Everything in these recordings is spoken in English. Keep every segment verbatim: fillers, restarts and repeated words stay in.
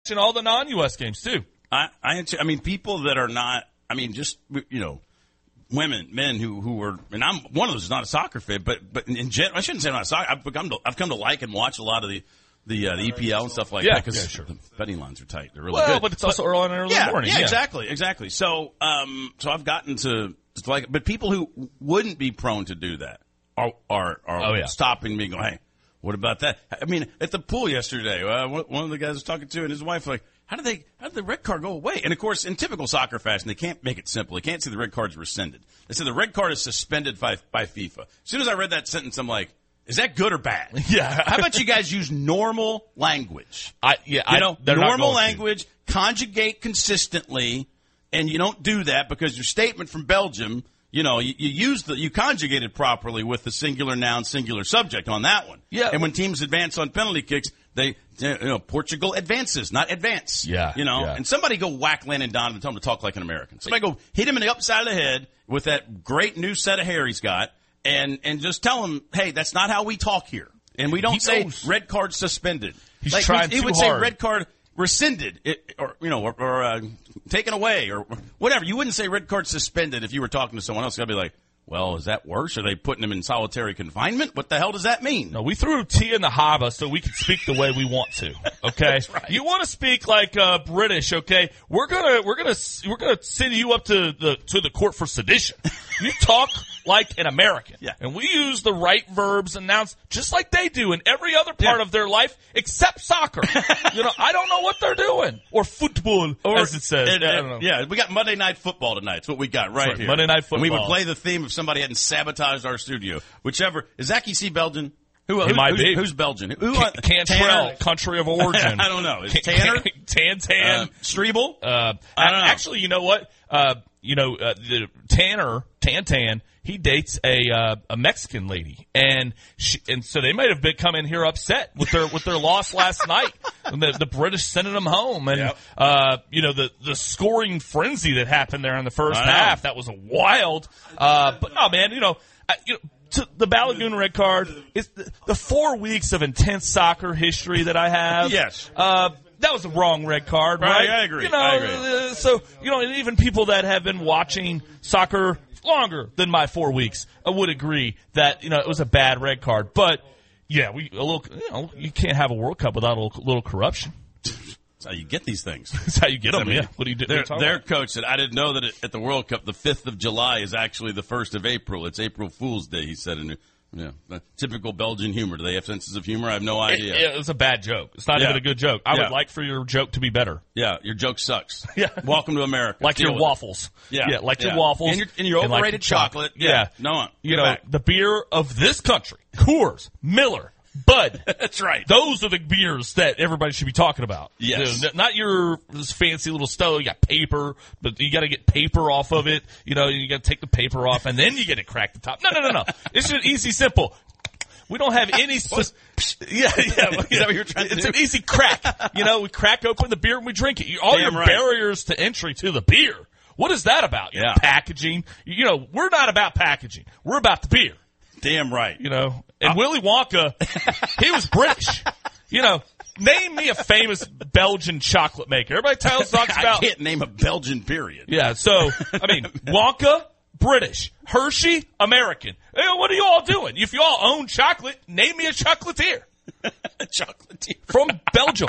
in all the non-U S games, too. I, I, I mean, people that are not, I mean, just, you know, women, men who, who are, and I'm one of those who's not a soccer fan, but, but in general, I shouldn't say I'm not a soccer, I've come to, I've come to like and watch a lot of the, the, uh, the E P L and stuff like yeah, that because yeah, sure. the betting lines are tight. They're really well, good. but it's also but, early in early yeah, morning. Yeah, yeah, exactly, exactly. So, um, so I've gotten to, to like, but people who wouldn't be prone to do that are, are, are oh, yeah. stopping me and going, hey, what about that? I mean, at the pool yesterday, uh, one of the guys I was talking to and his wife like, How did they? How did the red card go away? And of course, in typical soccer fashion, they can't make it simple. They can't say the red card's rescinded. They say the red card is suspended by by FIFA. As soon as I read that sentence, I'm like, is that good or bad? Yeah. How about you guys use normal language? I yeah. You I, know, normal language, to. conjugate consistently, and you don't do that because your statement from Belgium. You know, you, you use the, you conjugate it properly with the singular noun, singular subject on that one. Yeah. And when teams advance on penalty kicks, they, you know, Portugal advances, not advance. Yeah. You know, yeah. and somebody go whack Landon Donovan and tell him to talk like an American. Somebody go hit him in the upside of the head with that great new set of hair he's got and, and just tell him, hey, that's not how we talk here. And we don't he say knows. red card suspended. He's like, trying he too would hard. say red card rescinded, it, or you know, or, or uh, taken away, or whatever. You wouldn't say red card suspended if you were talking to someone else. I'd be like, well, is that worse? Are they putting him in solitary confinement? What the hell does that mean? No, we threw tea in the haba so we can speak the way we want to. Okay, That's right. You want to speak like uh, British? Okay, we're gonna we're gonna we're gonna send you up to the to the court for sedition. You talk like an American, yeah. And we use the right verbs and nouns just like they do in every other part yeah. of their life except soccer. You know, I don't know what they're doing or football, or, as it says. And, I don't and, know. Yeah, we got Monday Night Football tonight. That's what we got right, right here. Monday Night Football. And we would play the theme if somebody hadn't sabotaged our studio. Whichever is Zach. You see Belgian? Who, he who might who's, be. Who's Belgian? Who? Can, Cantrell, country of origin. I don't know. Is Tanner? Tan Tan. Uh, Strebel? Uh, I don't know. Actually, you know what? Uh, you know, uh, the Tanner, Tan Tan, he dates a uh, a Mexican lady, and she, and so they might have been coming here upset with their with their loss last night. And the, the British sending them home, and yep. uh, you know the the scoring frenzy that happened there in the first half. That was a wild. Uh, but no, man, you know, I, you know. To the Balogun red card is the, the four weeks of intense soccer history that I have. Yes. Uh, that was the wrong red card, right? right I agree. You know, I agree. Uh, so, you know, and even people that have been watching soccer longer than my four weeks uh, would agree that, you know, it was a bad red card. But, yeah, we a little, you know, you can't have a World Cup without a little, little corruption. That's how you get these things. That's how you get them, I mean, yeah. What do you do? Their, their coach said, I didn't know that it, at the World Cup, the fifth of July is actually the first of April. It's April Fool's Day, he said. In, yeah, typical Belgian humor. Do they have senses of humor? I have no idea. It, it was a bad joke. It's not yeah. even a good joke. I yeah. would like for your joke to be better. Yeah, your joke sucks. Yeah. Welcome to America. Like Deal your waffles. It. Yeah. Yeah, like yeah. your waffles. And your, and your overrated and like your chocolate. chocolate. Yeah. yeah. No one. You Get know, back. the beer of this country. Coors, Miller, Bud. That's right. Those are the beers that everybody should be talking about. Yes. You know, not your this fancy little stove. You got paper, but you got to get paper off of it. You know, you got to take the paper off, and then you get to crack the top. No, no, no, no. It's just easy, simple. We don't have any. yeah, yeah. Is that what you're trying to it's do? It's an easy crack. You know, we crack open the beer and we drink it. All Damn your right. barriers to entry to the beer. What is that about? You know, Yeah. packaging. You know, we're not about packaging. We're about the beer. Damn right. You know, and I'm, Willy Wonka, he was British. You know, name me a famous Belgian chocolate maker. Everybody tells talks about. I can't name a Belgian period. Yeah, so I mean, Wonka, British, Hershey, American. Hey, what are you all doing? If you all own chocolate, name me a chocolatier. Chocolatier from Belgium.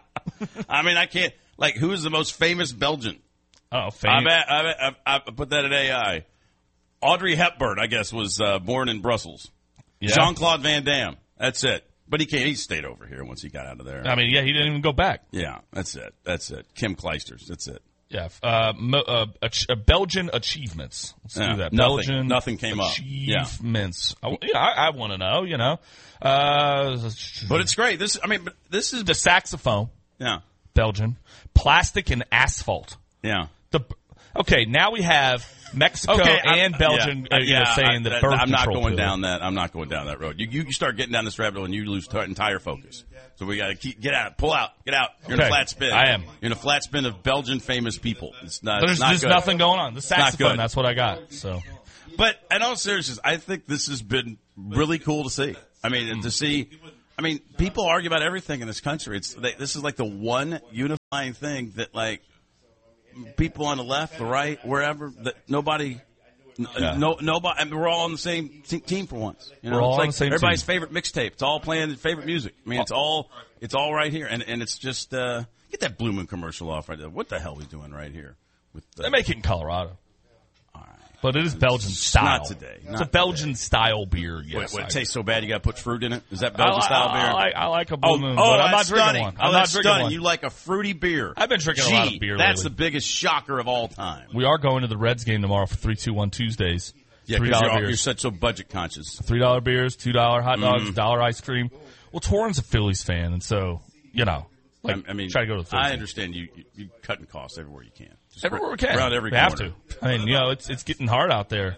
I mean, I can't. Like, who is the most famous Belgian? Oh, famous. I bet. I, bet, I, I put that in A I. Audrey Hepburn, I guess, was uh, born in Brussels. Yeah. Jean-Claude Van Damme. That's it. But he can't. He stayed over here once he got out of there. I mean, yeah, he didn't even go back. Yeah, that's it. That's it. Kim Kleisters. That's it. Yeah, uh, mo- uh, ach- uh, Belgian achievements. Let's yeah, do that. Nothing, Belgian nothing came achievements. up. Yeah, I, I, I want to know. You know, uh, but it's great. This, I mean, but this is the saxophone. Yeah, Belgian plastic and asphalt. Yeah. The okay. Now we have Mexico okay, and I'm, Belgium. Yeah, uh, you yeah, know, saying I, that birth I'm not control going pill. down that. I'm not going down that road. You you start getting down this rabbit hole and you lose t- entire focus. So we got to keep get out, pull out, get out. You're okay. in a flat spin. I am. You're in a flat spin of Belgian famous people. It's not. There's, it's not there's good. nothing going on. The saxophone. good. That's what I got. So, but in all seriousness, I think this has been really cool to see. I mean, mm. to see. I mean, people argue about everything in this country. It's they, this is like the one unifying thing that like people on the left, the right, wherever that nobody. Yeah. No, nobody. I mean, we're all on the same t- team for once. You know? We're all it's on like the same everybody's team. favorite mixtape. It's all playing favorite music. I mean, it's all it's all right here, and and it's just uh, get that Blue Moon commercial off right there. What the hell are we doing right here? With the, They make it in Colorado. all right. But it is Belgian style. Not today. It's Not a Belgian today. style beer. Yes, What, what I- it tastes so bad you got to put fruit in it? Is that I, Belgian li- style beer? I, like, I like a Blue Oh, Moon, oh, but I'm not that's drinking stunning. one. Oh, I'm not that's drinking stunning. one. You like a fruity beer. I've been drinking a Gee, lot of beer that's lately. the biggest shocker of all time. We are going to the Reds game tomorrow for three two one Tuesdays. Yeah, Three because dollar you're, you're beers, such so budget conscious. three dollar beers, two dollar hot dogs, Mm. dollar ice cream. Well, Torrin's a Phillies fan, and so you know, like, I, I mean, try to go to the Phillies I game. understand you, you you cutting costs everywhere you can. Just Everywhere we ra- can. around every we have corner. to. I mean, you know, it's it's getting hard out there.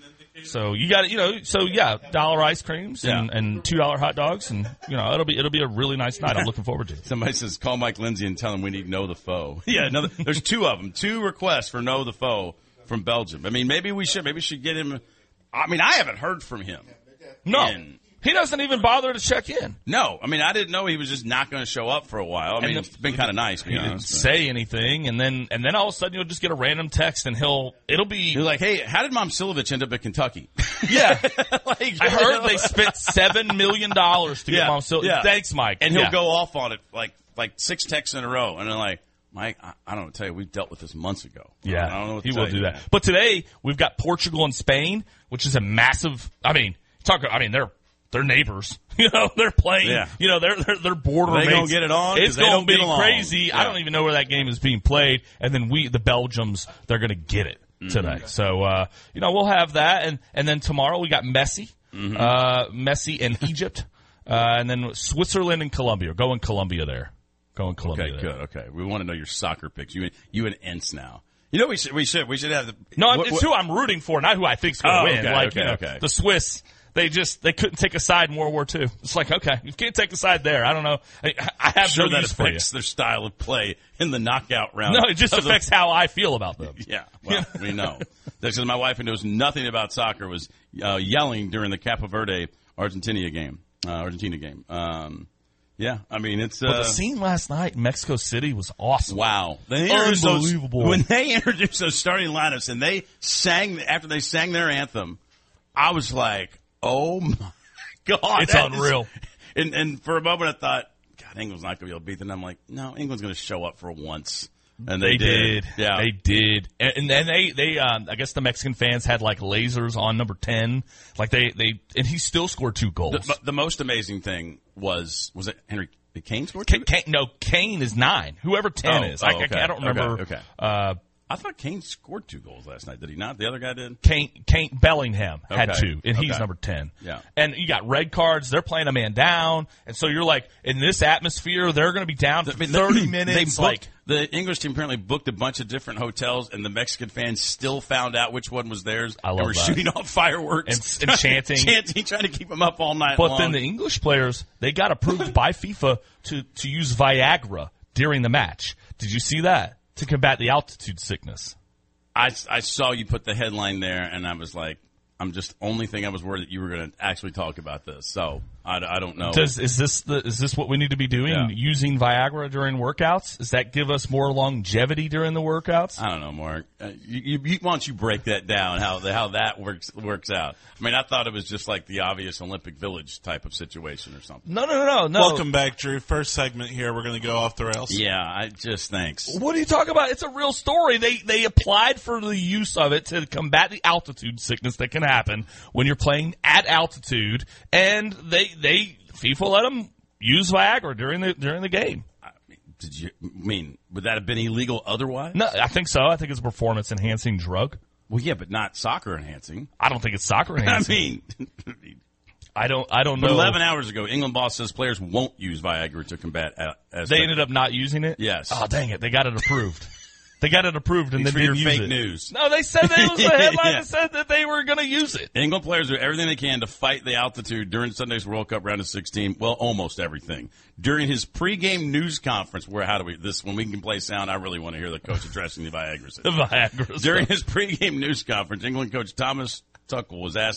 So you got to, you know, so yeah, dollar ice creams and, Yeah. and two dollar hot dogs, and you know, it'll be it'll be a really nice night. I'm looking forward to it. Somebody says, call Mike Lindsay and tell him we need Know the Foe. Yeah, another, there's two of them. Two requests for Know the Foe from Belgium. I mean, maybe we should, maybe we should get him. I mean, I haven't heard from him. No, And- he doesn't even bother to check in. No, I mean, I didn't know he was just not going to show up for a while. I mean, the- it's been kind of nice, to He be didn't honest. say anything, and then and then all of a sudden you'll just get a random text, and he'll it'll be You're like, hey, how did Mom Silovich end up at Kentucky? yeah. like, I heard they spent seven million dollars to get Yeah, Mom Sil. yeah. Thanks, Mike. And he'll Yeah. go off on it like like six texts in a row, and they're like, Mike, I, I don't know, tell you, we dealt with this months ago. Yeah, I don't know what to he tell will do you, that. man. But today we've got Portugal and Spain, which is a massive. I mean, talk. I mean, they're they're neighbors. You know, they're playing. Yeah. You know, they're they're, they're border Are they mates. gonna get it on? 'Cause It's they going don't to be get along. crazy. I Yeah. don't even know where that game is being played. And then we, the Belgians, they're going to get it today. Mm-hmm. So uh, you know, we'll have that, and and then tomorrow we got Messi, Mm-hmm. uh, Messi and Egypt, uh, and then Switzerland and Colombia. Going Colombia there. Going Colombia. Okay, there. good. Okay, we want to know your soccer picks. You, you and Ents now. You know, we should, we should, we should have the. No, what- it's what- who I'm rooting for, not who I think's going to Oh, win. okay, like okay, you know, okay. the Swiss, they just they couldn't take a side in World War Two. It's like, okay, you can't take a side there. I don't know. I, I have sure no that use for you. affects their style of play in the knockout round. No, it just of the- affects how I feel about them. Yeah, well, we know. That's because my wife, who knows nothing about soccer, was uh, yelling during the Capo Verde Argentina game. Uh, Argentina game. Um, yeah, I mean it's. Uh, But the scene last night in Mexico City was awesome. Wow. They introduced those- Unbelievable. when they introduced those starting lineups and they sang, after they sang their anthem, I was like, oh my God. It's that is- unreal. and, and for a moment I thought, God, England's not going to be able to beat them. I'm like, no, England's going to show up for once. And They they, did. Yeah. They did. And, and then they, they, um, I guess the Mexican fans had like lasers on number ten. Like they, they, and he still scored two goals. the, the most amazing thing was, was it Henry did Kane score? Kane, Kane, no, Kane is nine. Whoever ten Oh, is. I, oh, okay. I, I don't remember. Okay, okay. Uh, I thought Kane scored two goals last night. Did he not? The other guy did? Kane, Kane Bellingham had Okay. two, and he's Okay. number ten. Yeah. And you got red cards. They're playing a man down, and so you're like, in this atmosphere, they're going to be down for I mean, thirty they minutes. booked- Like, the English team apparently booked a bunch of different hotels, and the Mexican fans still found out which one was theirs. I love and were that. shooting off fireworks And- and chanting. chanting, trying to keep them up all night but long. then the English players, they got approved by FIFA to to use Viagra during the match. Did you see that? To combat the altitude sickness. I, I saw you put the headline there, and I was like, I'm just only thing I was worried that you were going to actually talk about this. So I, I don't know. Does is this the is this what we need to be doing? Yeah. Using Viagra during workouts? Does that give us more longevity during the workouts? I don't know, Mark. Uh, you, you, you, why don't you break that down? How the, how that works works out? I mean, I thought it was just like the obvious Olympic Village type of situation or something. No, no, no, no, no. Welcome back, Drew. First segment here. We're going to go off the rails. Yeah, I just thanks. What are you talking about? It's a real story. They they applied for the use of it to combat the altitude sickness that can happen when you're playing at altitude, and they they FIFA let them use Viagra during the during the game. I mean, did you I mean would that have been illegal otherwise? No, I think so. I think it's a performance enhancing drug. Well, yeah, but not soccer enhancing. I don't think it's soccer I enhancing. mean, I don't I don't but know. eleven hours ago, England boss says players won't use Viagra to combat. Uh, as They ended up not using it. Yes. Oh dang it! They got it approved. They got it approved and Thanks then for didn't your use fake it. news. No, they said that it was a headline Yeah. that said that they were going to use it. England players do everything they can to fight the altitude during Sunday's World Cup round of sixteen. Well, almost everything. During his pregame news conference, where how do we this when we can play sound? I really want to hear the coach addressing the Viagra. The Viagra. During stuff. his pregame news conference, England coach Thomas Tuchel was asked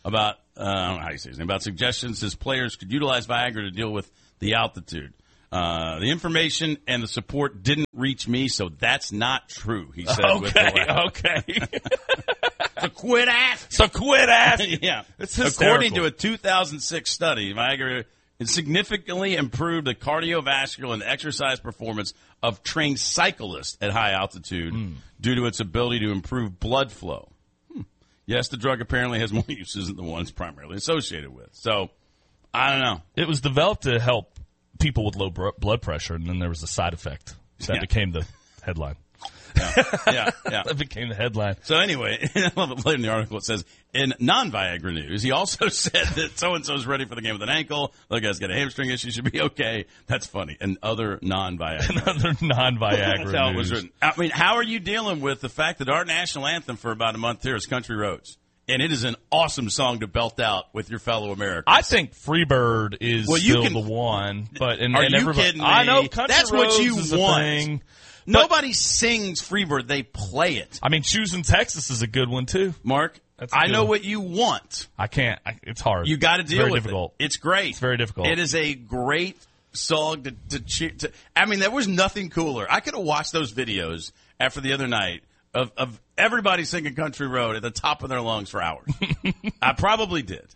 about uh, I don't know how you say his name, about suggestions his players could utilize Viagra to deal with the altitude. Uh, the information and the support didn't reach me, so that's not true, he said. Okay, with the laugh. okay. So quit asking. So quit asking. Yeah. It's According hysterical. to a two thousand six study, Viagra significantly improved the cardiovascular and exercise performance of trained cyclists at high altitude mm. due to its ability to improve blood flow. Hmm. Yes, the drug apparently has more uses than the one it's primarily associated with. So, I don't know. It was developed to help people with low br- blood pressure, and then there was a side effect. That Yeah. became the headline. Yeah, yeah, yeah. That became the headline. So anyway, I love it later in the article. It says, in non-Viagra news, he also said that so-and-so is ready for the game with an ankle. The guy's got a hamstring issue, should be okay. That's funny. And other non-Viagra. Another non-Viagra That's how it was news. written. I mean, how are you dealing with the fact that our national anthem for about a month here is Country Roads? And it is an awesome song to belt out with your fellow Americans. I think Freebird is Well, you still can- the one, but and, Are and you everybody, kidding me? I know Country That's what Roads you is a want. thing. Nobody sings Freebird. They play it. I mean, Choosing Texas is a good one too. Mark, That's a I good know one. what you want. I can't. I, it's hard. You got to It's deal very with difficult. it. It's great. It's very difficult. It is a great song to, to cheer. To, I mean, there was nothing cooler. I could have watched those videos after the other night of, of everybody singing Country Road at the top of their lungs for hours. I probably did.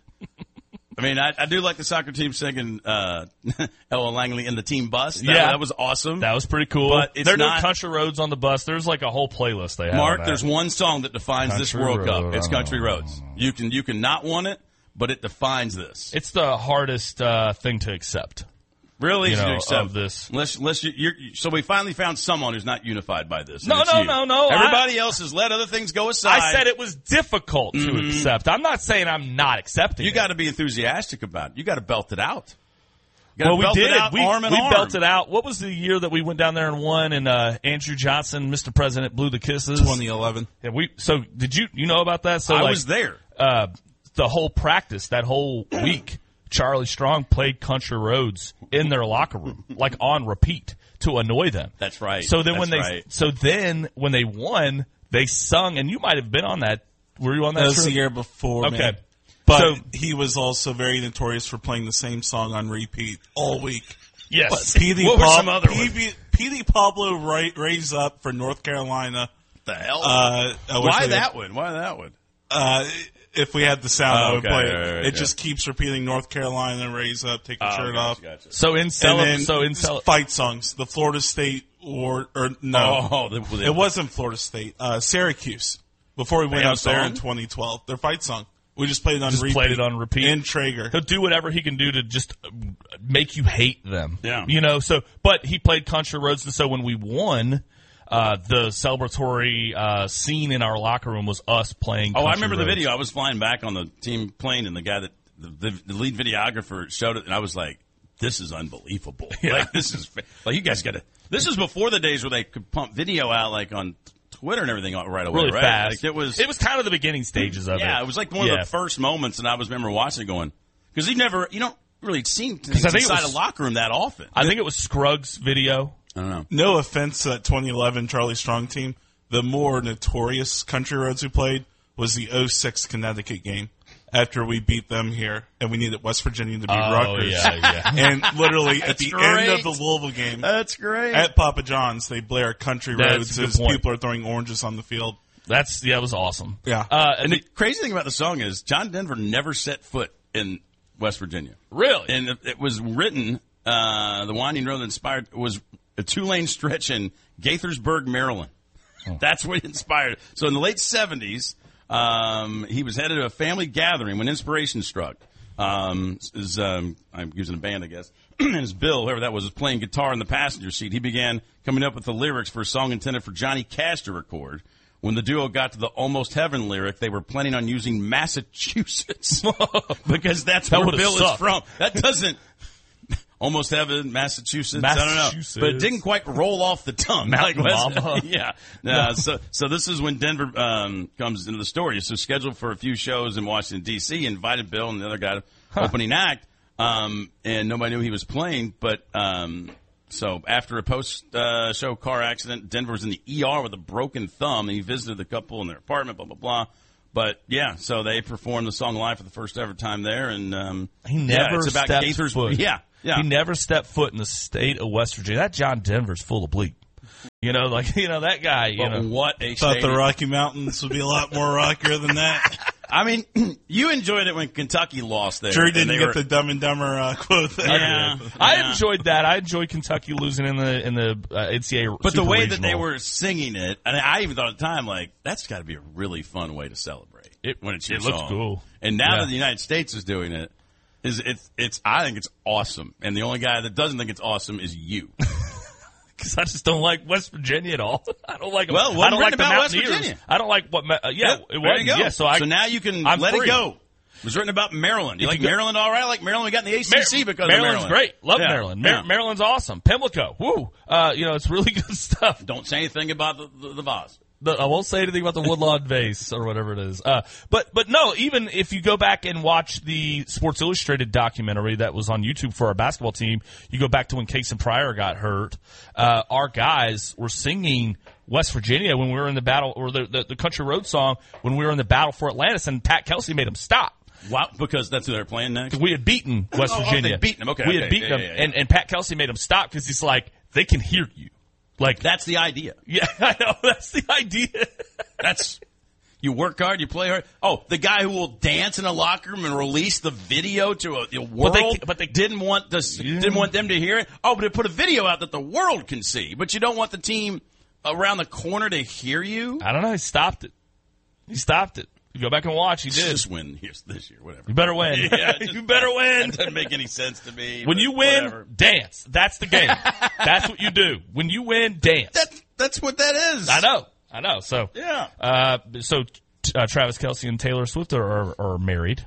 I mean, I, I do like the soccer team singing uh, Ella Langley in the team bus. That, Yeah. that was awesome. That was pretty cool. But it's They're doing not- Country Roads on the bus. There's like a whole playlist they have. Mark, on that. there's one song that defines this Country World Cup. Road. It's Country Roads. You can you can not want it, but it defines this. It's the hardest uh, thing to accept. Really you easy know, to accept of this. Unless, unless you, you're, so we finally found someone who's not unified by this. and No, it's no, you. no, no. Everybody else has let other things go aside. I said it was difficult to accept. I'm not saying I'm not accepting. You it. got to be enthusiastic about it. You got to belt it out. You gotta Well, we belt did. It out we arm in we arm. belted out. What was the year that we went down there and won? And uh, Andrew Johnson, Mister President, blew the kisses. twenty eleven. Yeah, we. So did you? You know about that? So I like, was there. Uh, the whole practice that whole week, Charlie Strong played Country Roads in their locker room, like on repeat, to annoy them. That's right. So then when That's they, right. so then when they won, they sung, and you might have been on that. Were you on that? That was trip? the year before. Okay. Man. But So- he was also very notorious for playing the same song on repeat all week. Yes. P D What were Pab- some other P D P D Pablo ra- raised up for North Carolina. the hell? Uh, I wish Why we had- that one? Why that one? Uh, if we had the sound, Oh, I would okay, play it. right, right, it yeah. just keeps repeating North Carolina, raise up, take your Oh, shirt gotcha, off. gotcha. So in And cele- then so in cele- fight songs. The Florida State or or no, Oh, the- the- it wasn't Florida State. Uh, Syracuse. Before we went have up a there song? in twenty twelve, their fight song. We just played it on Just repeat. played it on repeat. in Traeger. He'll do whatever he can do to just uh, make you hate them. Yeah. You know, so, but he played Country Roads, and so when we won, uh, the celebratory, uh, scene in our locker room was us playing Oh, Country I remember the Roads. video. I was flying back on the team plane, and the guy that the, the, the lead videographer showed it, and I was like, "This is unbelievable! Yeah. Like this is fa- like you guys got to." This is before the days where they could pump video out like on Twitter and everything right away, Really right? fast. Like it was. It was kind of the beginning stages of it. yeah, it was like one Yeah. of the first moments, and I was remember watching it going because you never, you don't really see things I think it inside was- a locker room that often. I think it was Scruggs' video. I don't know. No offense to that twenty eleven Charlie Strong team. The more notorious Country Roads we played was the oh six Connecticut game after we beat them here, and we needed West Virginia to beat Oh, Rutgers. yeah, yeah. And literally at the end of great. the Louisville game, That's great. at Papa John's, they blare Country That's Roads a good as point. people are throwing oranges on the field. That's, yeah, it was awesome. Yeah. Uh, and the crazy thing about the song is John Denver never set foot in West Virginia. really? And it, it was written, uh, the Winding Road that inspired was a two-lane stretch in Gaithersburg, Maryland. That's what inspired it. So in the late seventies, um, he was headed to a family gathering when inspiration struck. Um, his, um, I'm using a band, I guess. And his Bill, whoever that was, was playing guitar in the passenger seat. He began coming up with the lyrics for a song intended for Johnny Cash to record. When the duo got to the Almost Heaven lyric, they were planning on using Massachusetts because that's That where would've Bill sucked. is from. That doesn't Almost Heaven, Massachusetts. I don't know, Massachusetts. but it didn't quite roll off the tongue. Mountain West- Mama. yeah. Uh, so, so this is when Denver um, comes into the story. So scheduled for a few shows in Washington D C, invited Bill and the other guy to opening act, um, and nobody knew he was playing. But um, so after a post uh, show car accident, Denver was in the E R with a broken thumb. And he visited the couple in their apartment. Blah blah blah. But yeah, so they performed the song live for the first ever time there, and um, He never yeah, it's about stepped Gaither's, foot. Yeah, yeah. He never stepped foot in the state of West Virginia. That John Denver's full of bleep. You know, like you know that guy. You But know, what a Thought the stadium. Rocky Mountains would be a lot more rockier than that. I mean, you enjoyed it when Kentucky lost there. Sure and didn't they get were- the Dumb and Dumber uh, quote there. Yeah, I yeah. enjoyed that. I enjoyed Kentucky losing in the in the uh, N C double A. But the Super way that they Regional. were singing it, and I even thought at the time, like, that's got to be a really fun way to celebrate It- when it's your it looks song. cool. And now Yeah. that the United States is doing it, is it's it's I think it's awesome. And the only guy that doesn't think it's awesome is you. because I just don't like West Virginia at all. I don't like. Well, I wasn't don't like written the about West Mountaineers. Virginia. I don't like what. Uh, yeah, it there was. you go. Yeah, so I. so now you can I'm let free. it go. It was written about Maryland. You If like you go- Maryland, all right? I like Maryland. We got in the A C C Mar- because Maryland's of Maryland. great. Love Yeah, Maryland. Mar- yeah. Maryland's awesome. Pimlico. Woo. Uh, you know, it's really good stuff. Don't say anything about the the, the Vase. The, I won't say anything about the Woodlawn vase or whatever it is. Uh, but, but no, even if you go back and watch the Sports Illustrated documentary that was on YouTube for our basketball team, you go back to when Case and Pryor got hurt, uh, our guys were singing West Virginia when we were in the battle, or the, the, the country road song when we were in the battle for Atlantis, and Pat Kelsey made them stop. Wow, because that's who they're playing next. We had beaten West Oh, oh, Virginia. they'd beaten them. Okay, we okay. had beaten Yeah, them, yeah, yeah. and, and Pat Kelsey made them stop because he's like, they can hear you. Like, That's the idea. yeah, I know. That's the idea. That's you work hard, you play hard. Oh, the guy who will dance in a locker room and release the video to a, the world, But they- but they- didn't want the, didn't want them to hear it. Oh, but they put a video out that the world can see, but you don't want the team around the corner to hear you. I don't know. He stopped it. He stopped it. You go back and watch. He did. Just win here this year, whatever. You better win. Yeah, just- you better win. That doesn't make any sense to me. When but you win, whatever. dance. That's the game. That's what you do. When you win, dance. That, that's what that is. I know. I know. So, Yeah. uh, so uh, Travis Kelce and Taylor Swift are, are, are married.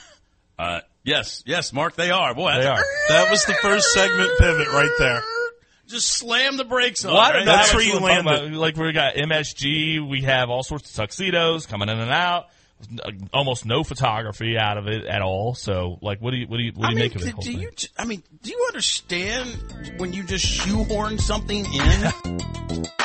Uh, yes, yes, Mark, they are. Boy, They that's- are. That was the first segment pivot right there. Just slam the brakes on. What? right? That's Now where you we're talking landed. about, like we got M S G. We have all sorts of tuxedos coming in and out. Almost no photography out of it at all. So, like, what do you what do you what do I you mean, make of do, it? whole do thing? you? I mean, do you understand when you just shoehorn something in?